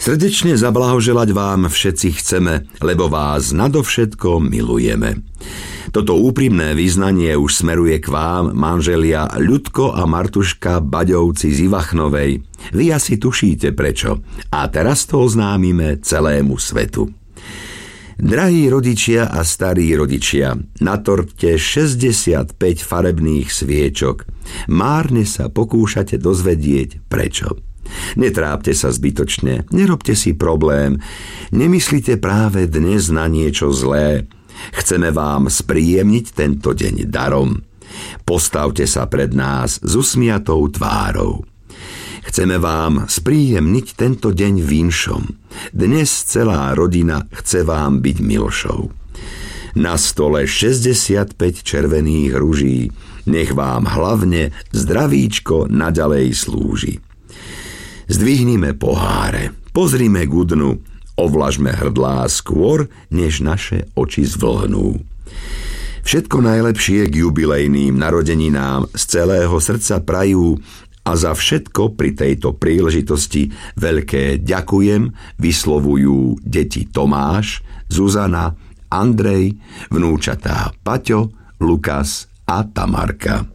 Srdečne zablahoželať vám všetci chceme, lebo vás nadovšetko milujeme. Toto úprimné vyznanie už smeruje k vám, manželia Ľudko a Martuška Baďovci z Ivachnovej. Vy asi tušíte prečo. A teraz to oznámime celému svetu. Drahí rodičia a starí rodičia, na torte 65 farebných sviečok. Márne sa pokúšate dozvedieť prečo. Netrápte sa zbytočne, nerobte si problém, nemyslite práve dnes na niečo zlé. Chceme vám spríjemniť tento deň darom. Postavte sa pred nás s usmiatou tvárou. Chceme vám spríjemniť tento deň vinšom. Dnes celá rodina chce vám byť milšou. Na stole 65 červených ruží, nech vám hlavne zdravíčko naďalej slúži. Zdvihnime poháre, pozrime k dnu, ovlažme hrdlá skôr, než naše oči zvlhnú. Všetko najlepšie k jubilejným narodeninám z celého srdca prajú a za všetko pri tejto príležitosti veľké ďakujem vyslovujú deti Tomáš, Zuzana, Andrej, vnúčatá Paťo, Lukas a Tamarka.